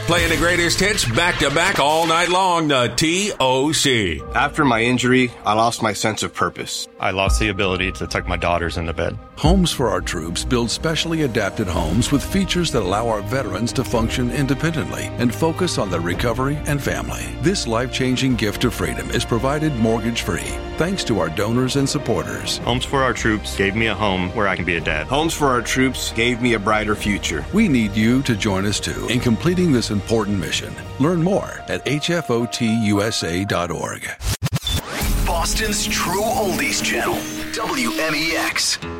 Playing the greatest hits back-to-back all night long, the TOC. After my injury, I lost my sense of purpose. I lost the ability to tuck my daughters into bed. Homes for Our Troops build specially adapted homes with features that allow our veterans to function independently and focus on their recovery and family. This life-changing gift of freedom is provided mortgage-free, thanks to our donors and supporters. Homes for Our Troops gave me a home where I can be a dad. Homes for Our Troops gave me a brighter future. We need you to join us too in completing this important mission. Learn more at hfotusa.org. Boston's true oldies channel, WMEX.